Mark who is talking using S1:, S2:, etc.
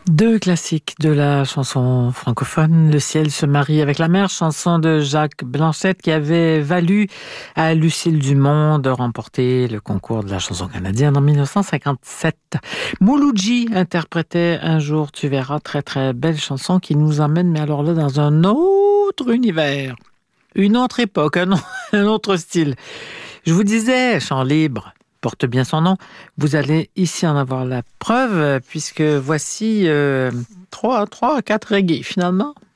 S1: Deux classiques de la chanson francophone, Le ciel se marie avec la mer, chanson de Jacques Blanchette qui avait valu à Lucille Dumont de remporter le concours de la chanson canadienne en 1957. Mouloudji interprétait Un jour tu verras, très très belle chanson qui nous emmène, mais alors là, dans un autre univers, une autre époque, un autre style. Je vous disais, chant libre porte bien son nom. Vous allez ici en avoir la preuve, puisque voici 3 à 4 reggae, finalement.